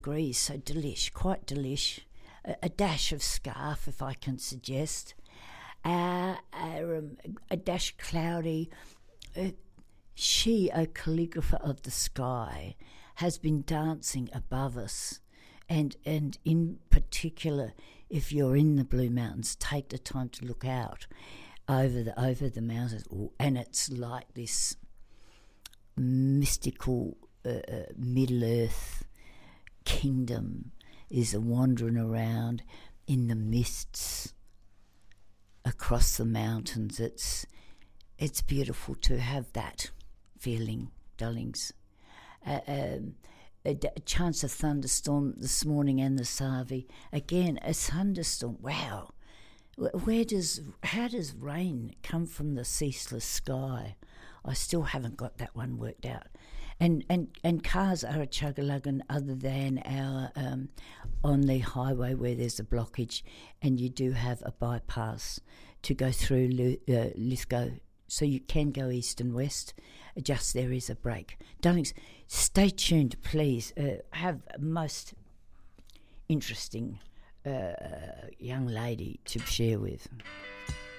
degrees, so quite delish. A dash of scarf, if I can suggest. A dash cloudy. She, a calligrapher of the sky, has been dancing above us. And in particular, if you're in the Blue Mountains, take the time to look out over the mountains. And it's like this mystical Middle-earth kingdom is wandering around in the mists across the mountains. It's beautiful to have that feeling, darlings. A chance of thunderstorm this morning and the Savi. Again, a thunderstorm. Wow. How does rain come from the ceaseless sky? I still haven't got that one worked out. And cars are a chug-a-luggin' other than our on the highway where there's a blockage, and you do have a bypass to go through Lithgow, so you can go east and west. Just there is a break. Darlings, stay tuned, please. Have a most interesting young lady to share with.